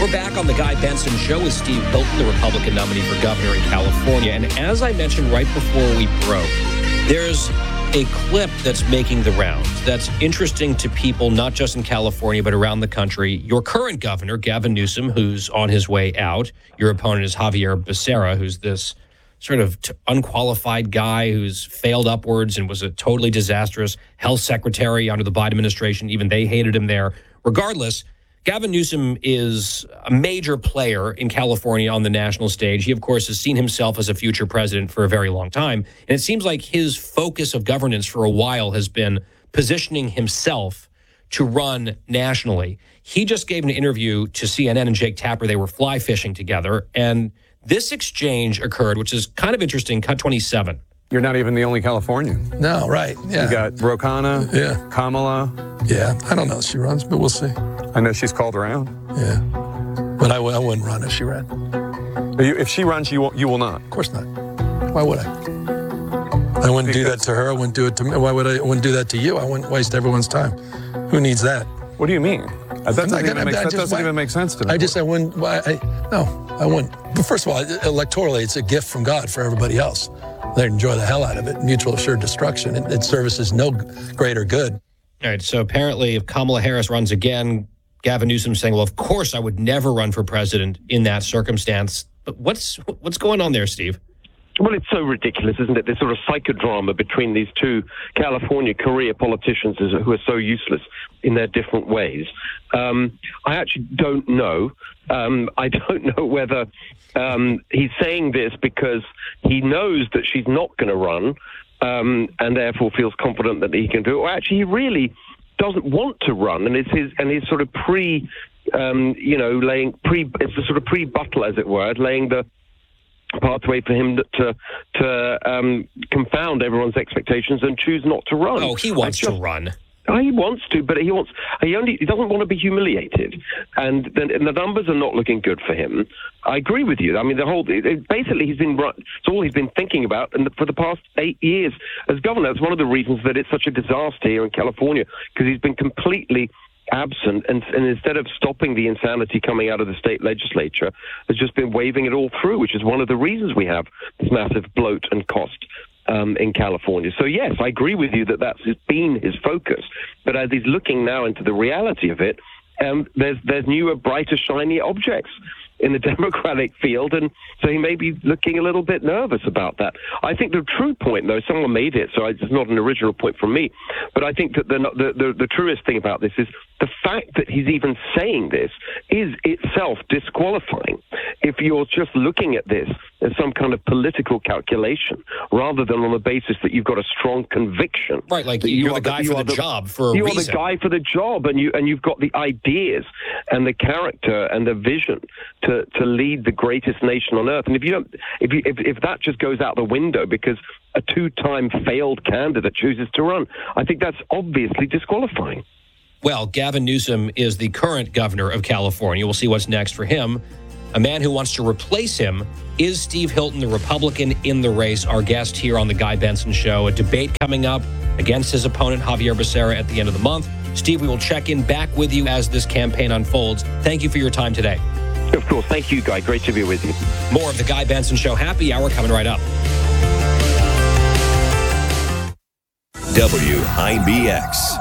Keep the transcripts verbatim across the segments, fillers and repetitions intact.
We're back on the Guy Benson Show with Steve Hilton, the Republican nominee for governor in California. And as I mentioned right before we broke, there's a clip that's making the rounds that's interesting to people, not just in California, but around the country. Your current governor, Gavin Newsom, who's on his way out. Your opponent is Xavier Becerra, who's this sort of t- unqualified guy who's failed upwards and was a totally disastrous health secretary under the Biden administration. Even they hated him there. Regardless, Gavin Newsom is a major player in California on the national stage. He, of course, has seen himself as a future president for a very long time. And it seems like his focus of governance for a while has been positioning himself to run nationally. He just gave an interview to C N N and Jake Tapper. They were fly fishing together. And this exchange occurred, which is kind of interesting. Cut twenty-seven. You're not even the only Californian. No, right. Yeah. You got Ro Khanna, yeah. Kamala. Yeah, I don't know if she runs, but we'll see. I know she's called around. Yeah. But I, w- I wouldn't run if she ran. You, if she runs, you will, you will not? Of course not. Why would I? I wouldn't because do that to her. I wouldn't do it to me. Why would I, I wouldn't do that to you? I wouldn't waste everyone's time. Who needs that? What do you mean? That doesn't, even, gonna, make, that just, doesn't why, even make sense to me. I just, I wouldn't, why, I, no, I wouldn't. But first of all, electorally, it's a gift from God for everybody else. They enjoy the hell out of it. Mutual assured destruction. It, it services no greater good. All right, so apparently if Kamala Harris runs again, Gavin Newsom saying, well, of course I would never run for president in that circumstance. But what's what's going on there, Steve? Well, it's so ridiculous, isn't it? This sort of psychodrama between these two California career politicians who are so useless in their different ways. Um, I actually don't know. Um, I don't know whether um, he's saying this because he knows that she's not going to run um, and therefore feels confident that he can do it. Or actually, he really doesn't want to run, and it's his and his sort of pre, um, you know, laying pre. It's a sort of pre-buttal, as it were, laying the pathway for him to to um, confound everyone's expectations and choose not to run. Oh, he wants just, to run. Oh, he wants to, but he wants. He only. He doesn't want to be humiliated, and the, and the numbers are not looking good for him. I agree with you. I mean, the whole. It, basically, he's been. It's all he's been thinking about, and for the past eight years as governor, it's one of the reasons that it's such a disaster here in California, because he's been completely absent, and, and instead of stopping the insanity coming out of the state legislature, has just been waving it all through, which is one of the reasons we have this massive bloat and cost um, in California. So yes, I agree with you that that's been his focus, but as he's looking now into the reality of it, um, there's there's newer, brighter, shiny objects in the Democratic field, and so he may be looking a little bit nervous about that. I think the true point, though, someone made it, so it's not an original point from me, but I think that the, the, the, the truest thing about this is the fact that he's even saying this is itself disqualifying. If you're just looking at this as some kind of political calculation, rather than on the basis that you've got a strong conviction. Right, like you're you the guy the, for the, the job for a you reason. You are the guy for the job, and, you, and you've got the ideas and the character and the vision to, to lead the greatest nation on earth. And if you don't, if, you, if, if that just goes out the window because a two-time failed candidate chooses to run, I think that's obviously disqualifying. Well, Gavin Newsom is the current governor of California. We'll see what's next for him. A man who wants to replace him is Steve Hilton, the Republican in the race, our guest here on the Guy Benson Show. A debate coming up against his opponent, Xavier Becerra, at the end of the month. Steve, we will check in back with you as this campaign unfolds. Thank you for your time today. Of course. Thank you, Guy. Great to be with you. More of the Guy Benson Show Happy Hour coming right up. W I B X.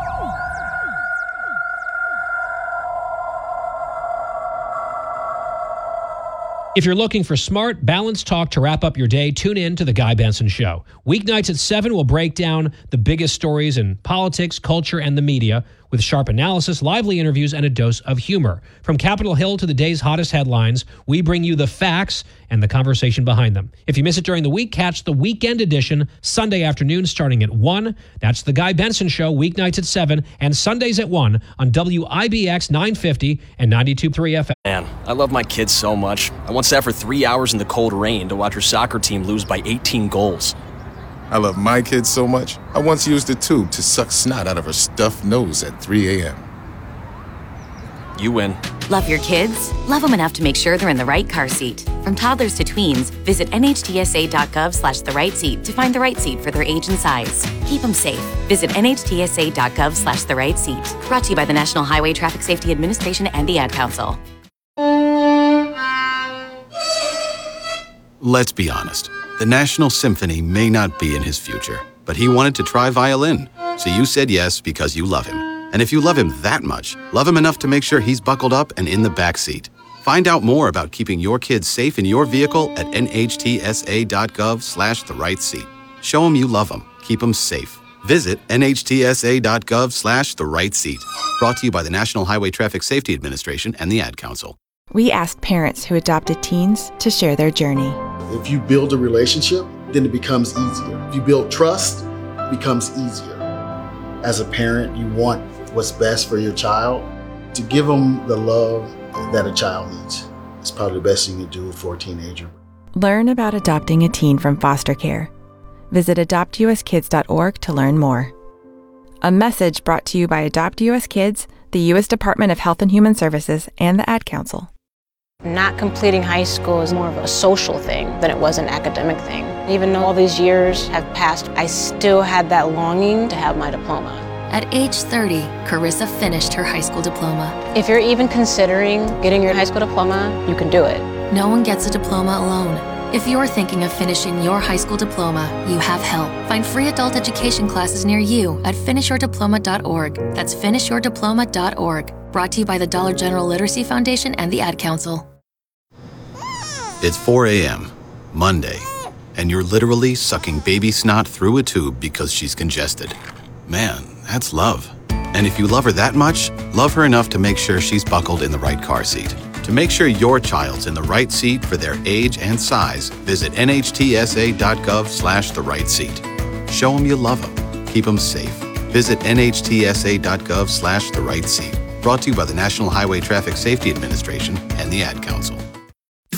If you're looking for smart, balanced talk to wrap up your day, tune in to The Guy Benson Show. Weeknights at seven, we'll break down the biggest stories in politics, culture, and the media with sharp analysis, lively interviews, and a dose of humor. From Capitol Hill to the day's hottest headlines, we bring you the facts and the conversation behind them. If you miss it during the week, catch the weekend edition Sunday afternoon starting at one. That's The Guy Benson Show, weeknights at seven and Sundays at one on W I B X nine fifty and ninety-two point three F M. Man, I love my kids so much. I once sat for three hours in the cold rain to watch her soccer team lose by eighteen goals. I love my kids so much, I once used a tube to suck snot out of her stuffed nose at three a.m. You win. Love your kids? Love them enough to make sure they're in the right car seat. From toddlers to tweens, visit nhtsa.gov slash the right seat to find the right seat for their age and size. Keep them safe. Visit nhtsa.gov slash the right seat. Brought to you by the National Highway Traffic Safety Administration and the Ad Council. Let's be honest. The National Symphony may not be in his future, but he wanted to try violin. So you said yes because you love him. And if you love him that much, love him enough to make sure he's buckled up and in the back seat. Find out more about keeping your kids safe in your vehicle at nhtsa.gov slash the right seat. Show him you love him. Keep him safe. Visit nhtsa.gov slash the right seat. Brought to you by the National Highway Traffic Safety Administration and the Ad Council. We asked parents who adopted teens to share their journey. If you build a relationship, then it becomes easier. If you build trust, it becomes easier. As a parent, you want what's best for your child. To give them the love that a child needs is probably the best thing you can do for a teenager. Learn about adopting a teen from foster care. Visit adopt u s kids dot org to learn more. A message brought to you by Adopt U S Kids, the U S Department of Health and Human Services, and the Ad Council. Not completing high school is more of a social thing than it was an academic thing. Even though all these years have passed, I still had that longing to have my diploma. At age thirty, Carissa finished her high school diploma. If you're even considering getting your high school diploma, you can do it. No one gets a diploma alone. If you're thinking of finishing your high school diploma, you have help. Find free adult education classes near you at finish your diploma dot org. That's finish your diploma dot org. Brought to you by the Dollar General Literacy Foundation and the Ad Council. It's four a.m., Monday, and you're literally sucking baby snot through a tube because she's congested. Man, that's love. And if you love her that much, love her enough to make sure she's buckled in the right car seat. To make sure your child's in the right seat for their age and size, visit nhtsa.gov slash the right seat. Show them you love them. Keep them safe. Visit nhtsa.gov slash the right seat. Brought to you by the National Highway Traffic Safety Administration and the Ad Council.